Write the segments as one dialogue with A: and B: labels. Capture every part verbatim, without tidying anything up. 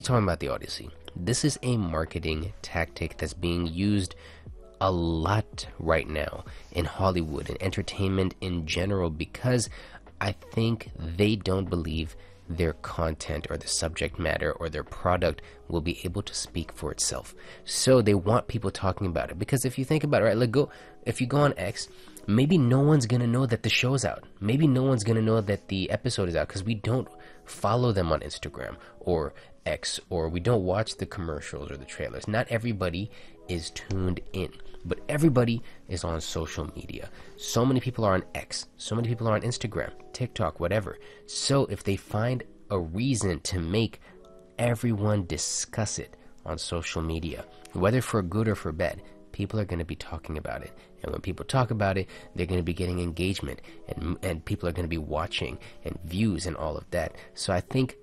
A: talking about the Odyssey. This is a marketing tactic that's being used a lot right now in Hollywood and entertainment in general, because I think they don't believe their content or the subject matter or their product will be able to speak for itself. So they want people talking about it, because if you think about it, right, like go if you go on X, maybe no one's gonna know that the show's out. Maybe no one's gonna know that the episode is out because we don't follow them on Instagram or X, or we don't watch the commercials or the trailers. Not everybody is tuned in, but everybody is on social media. So many people are on X, so many people are on Instagram, TikTok, whatever. So if they find a reason to make everyone discuss it on social media, whether for good or for bad, people are going to be talking about it. And when people talk about it, they're going to be getting engagement, and and people are going to be watching, and views and all of that. So I think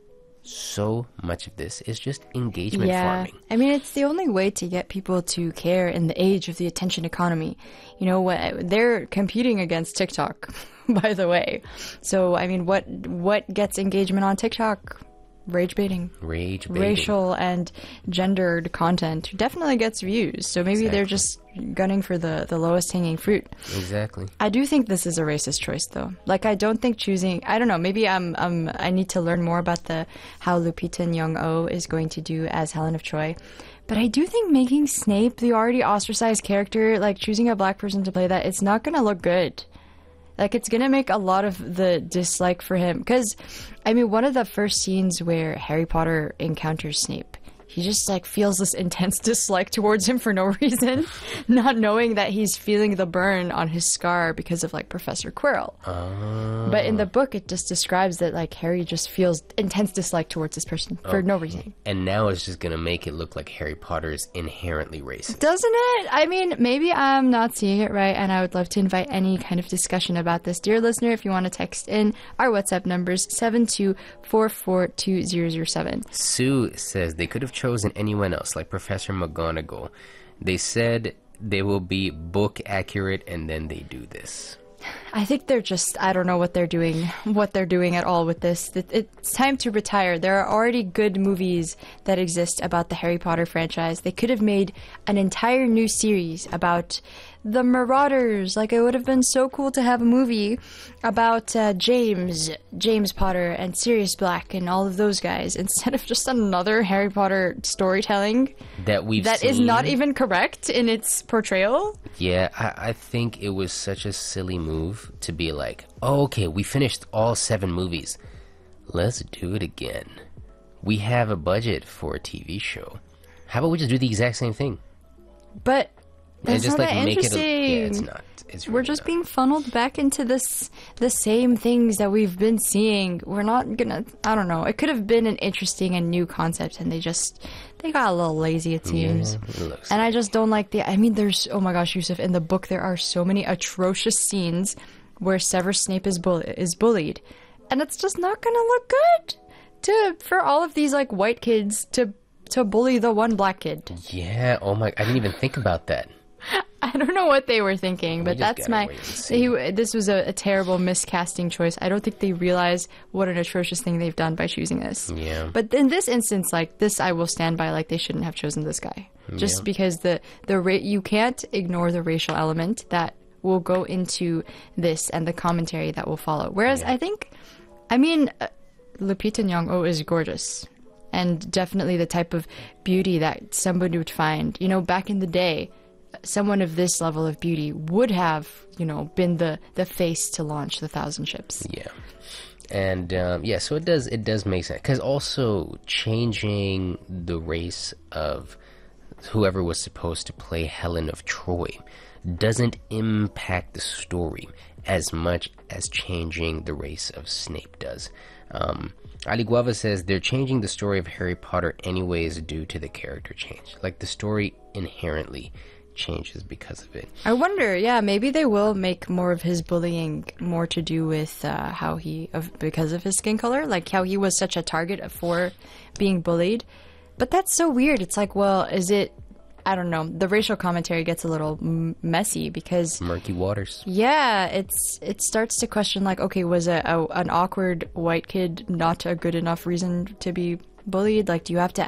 A: so much of this is just engagement
B: yeah.
A: farming.
B: I mean, it's the only way to get people to care in the age of the attention economy. You know, what they're competing against TikTok, by the way. So, I mean, what what gets engagement on TikTok? Rage baiting.
A: Rage baiting.
B: Racial and gendered content definitely gets views. So maybe
A: Exactly.
B: they're just gunning for the, the lowest hanging fruit.
A: Exactly.
B: I do think this is a racist choice, though. Like, I don't think choosing... I don't know, maybe I'm, um, I need to learn more about the how Lupita Nyong'o is going to do as Helen of Troy. But I do think making Snape the already ostracized character, like choosing a black person to play that, it's not going to look good. Like, it's going to make a lot of the dislike for him. Because, I mean, one of the first scenes where Harry Potter encounters Snape, he just, like, feels this intense dislike towards him for no reason, not knowing that he's feeling the burn on his scar because of, like, Professor Quirrell.
A: Uh,
B: But in the book, it just describes that, like, Harry just feels intense dislike towards this person for
A: okay.
B: no reason.
A: And now it's just going to make it look like Harry Potter is inherently racist.
B: Doesn't it? I mean, maybe I'm not seeing it right, and I would love to invite any kind of discussion about this. Dear listener, if you want to text in, our WhatsApp numbers seven two four four two zero zero seven.
A: Sue says they could have chosen anyone else, like Professor McGonagall. They said they will be book accurate, and then they do this.
B: I think they're just, I don't know what they're doing, what they're doing at all with this. It, it's time to retire. There are already good movies that exist about the Harry Potter franchise. They could have made an entire new series about the Marauders. Like, it would have been so cool to have a movie about uh, James, James Potter and Sirius Black and all of those guys, instead of just another Harry Potter storytelling
A: That we've
B: that
A: seen.
B: is not even correct in its portrayal.
A: Yeah, I, I think it was such a silly move to be like, oh, okay, we finished all seven movies. Let's do it again. We have a budget for a T V show. How about we just do the exact same thing?
B: But
A: And
B: that's
A: just
B: not
A: like
B: that
A: make it
B: interesting.
A: a, yeah, it's not. It's
B: We're
A: really
B: just
A: not.
B: being funneled back into this the same things that we've been seeing. We're not gonna, I don't know. It could have been an interesting and new concept, and they just they got a little lazy, it seems.
A: Yeah, it looks
B: And I just don't like the, I mean, there's, oh my gosh, Yusuf, in the book there are so many atrocious scenes where Severus Snape is bull- is bullied, and it's just not gonna look good to for all of these like white kids to to bully the one black kid.
A: Yeah, oh my, I didn't even think about that.
B: I don't know what they were thinking, but
A: just
B: that's
A: gotta
B: my.
A: wait and see.
B: He, this was a, a terrible miscasting choice. I don't think they realize what an atrocious thing they've done by choosing this.
A: Yeah.
B: But in this instance, like this, I will stand by. Like, they shouldn't have chosen this guy, just
A: Yeah.
B: because the the ra- you can't ignore the racial element that will go into this and the commentary that will follow. Whereas
A: Yeah.
B: I think, I mean, uh, Lupita Nyong'o is gorgeous. And definitely the type of beauty that somebody would find. You know, back in the day, someone of this level of beauty would have, you know, been the, the face to launch the Thousand Ships.
A: Yeah. And um, yeah, so it does it does make sense, because also changing the race of whoever was supposed to play Helen of Troy doesn't impact the story as much as changing the race of Snape does. Um, Ali Guava says they're changing the story of Harry Potter anyways due to the character change. Like, the story inherently changes because of it.
B: I wonder, yeah, maybe they will make more of his bullying more to do with uh, how he, of, because of his skin color, like how he was such a target for being bullied. But that's so weird. It's like, well, is it, I don't know, the racial commentary gets a little m- messy because...
A: Murky waters.
B: Yeah, it's it starts to question, like, okay, was a, a an awkward white kid not a good enough reason to be bullied? Like, do you have to